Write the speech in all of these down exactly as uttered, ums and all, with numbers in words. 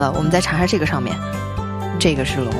呃，我们再查查这个上面，这个是龙。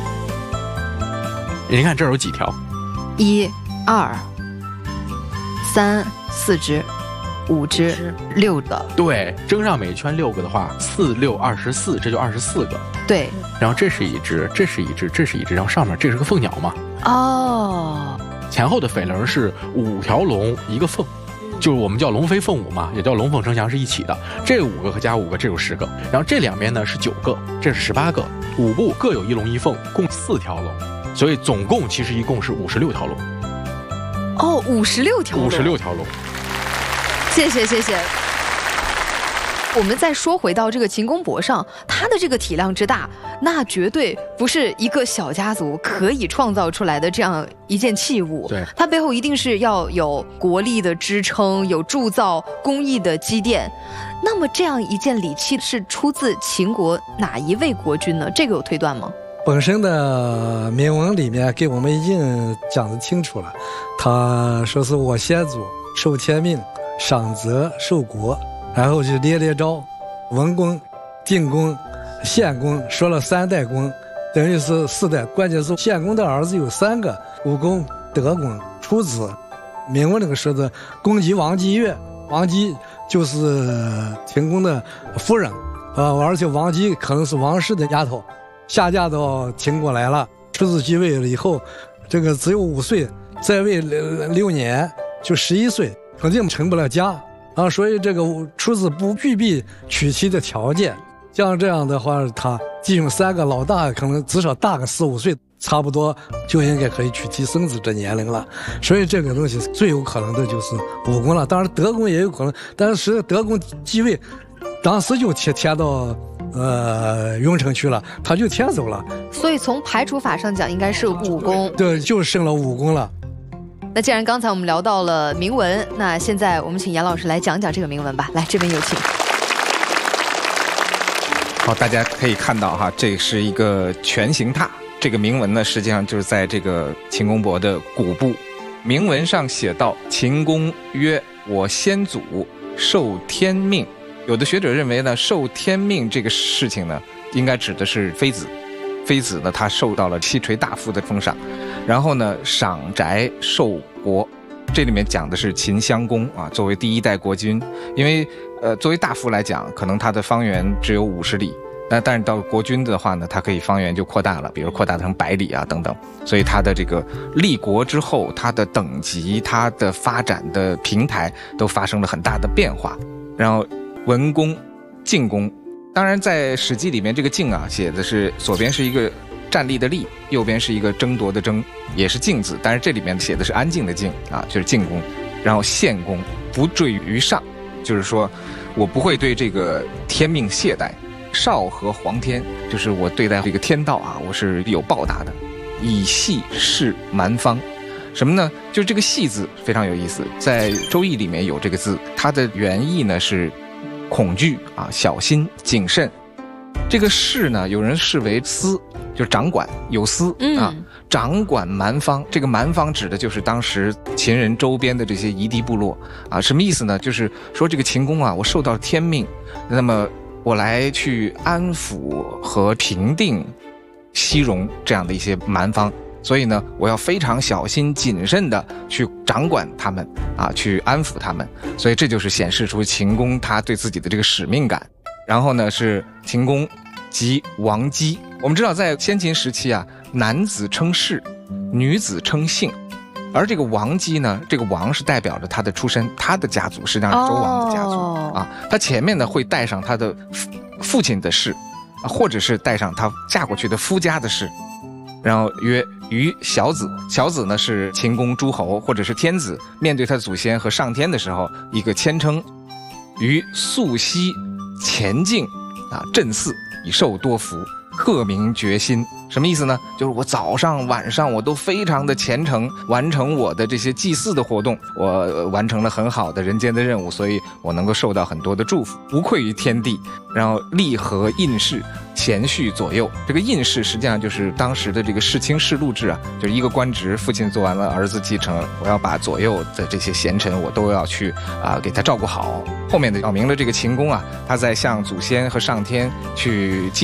你看这儿有几条？ 一、二、三、四只。五只，六个。 对，争上每圈六个的话，四六二十四，这就二十四个。 对。 然后这是一只，这是一只，这是一只，然后上面这是个凤鸟嘛。 哦。 前后的飞轮是五条龙一个凤，就是我们叫龙飞凤舞嘛，也叫龙凤呈祥是一起的。这五个和加五个，这有十个。然后这两边呢是九个，这是十八个。五部各有一龙一凤，共四条龙，所以总共其实一共是五十六条龙。 哦，五十六条龙。 五十六条龙。 谢谢谢谢。我们再说回到这个秦公伯上，他的这个体量之大，那绝对不是一个小家族可以创造出来的这样一件器物。 对， 它背后一定是要有国力的支撑，有铸造工艺的积淀。那么这样一件礼器是出自秦国哪一位国君呢？这个有推断吗？ 本身的铭文里面给我们已经讲得清楚了，他说是我先祖受天命，赏泽受国，然后就列列诏，文公、晋公、献公，说了三代公，等于是四代。关键是献公的儿子有三个，武公、德公、出子。铭文那个说的公姬王姬月，王姬就是秦公的夫人，呃，而且王姬可能是王氏的丫头，下嫁到秦国来了，出子继位了以后，这个只有五岁，在位六年就十一岁。肯定成不了家啊，所以这个出子不具备娶妻的条件。像这样的话，他继兄三个，老大可能至少大个四五岁，差不多就应该可以娶妻生子这年龄了。所以这个东西最有可能的就是武公了。当然德公也有可能，但是实际德公继位，当时就迁迁到呃雍城去了，他就迁走了。 所以从排除法上讲，应该是武公。 对，就剩了武公了。 那既然刚才我们聊到了铭文，那现在我们请严老师来讲讲这个铭文吧。来，这边有请。 好，大家可以看到哈，这是一个全形拓。这个铭文呢，实际上就是在这个秦公伯的骨部。铭文上写道：“秦公曰：我先祖受天命。”有的学者认为呢，受天命这个事情呢，应该指的是妃子。妃子呢，她受到了西垂大夫的封赏。然后呢，赏宅受国，这里面讲的是秦襄公啊，作为第一代国君，因为呃，作为大夫来讲，可能他的方圆只有五十里，那但是到国君的话呢，他可以方圆就扩大了，比如扩大成百里啊等等，所以他的这个立国之后，他的等级、他的发展的平台都发生了很大的变化。然后文公、晋公，当然在《史记》里面，这个晋啊写的是左边是一个站立的立，右边是一个争夺的争，也是静字，但是这里面写的是安静的静啊，就是晋公。然后献公，不坠于上，就是说我不会对这个天命懈怠。少和皇天，就是我对待这个天道啊，我是有报答的。以细事蛮方，什么呢？就这个细字非常有意思，在周易里面有这个字，它的原意呢是恐惧啊，小心谨慎。这个事呢，有人视为司，就是掌管有司啊，掌管蛮方。这个蛮方指的就是当时秦人周边的这些夷狄部落啊。什么意思呢？就是说这个秦公啊，我受到天命，那么我来去安抚和平定西戎这样的一些蛮方，所以呢，我要非常小心谨慎的去掌管他们啊，去安抚他们。所以这就是显示出秦公他对自己的这个使命感。然后呢，是秦公即王姬。我们知道在先秦时期啊，男子称氏，女子称姓。而这个王姬呢，这个王是代表着他的出身，他的家族实际上是周王的家族、哦、啊。他前面呢会带上他的父亲的氏，或者是带上他嫁过去的夫家的氏。然后曰于小子，小子呢是秦公诸侯或者是天子面对他祖先和上天的时候一个谦称。于素昔前进啊，朕祀以受多福，克明决心。什么意思呢？就是我早上晚上我都非常的虔诚，完成我的这些祭祀的活动，我完成了很好的人间的任务，所以我能够受到很多的祝福，无愧于天地。然后立和印氏，贤序左右。这个印氏实际上就是当时的这个世卿世禄制啊，就是一个官职，父亲做完了，儿子继承，我要把左右的这些贤臣我都要去啊给他照顾好。后面的表明了这个秦公啊，他在向祖先和上天去